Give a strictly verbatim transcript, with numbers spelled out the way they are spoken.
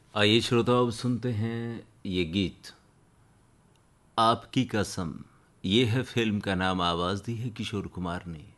आइए श्रोताओ, अब सुनते हैं ये गीत आपकी कसम। ये है फिल्म का नाम, आवाज़ दी है किशोर कुमार ने।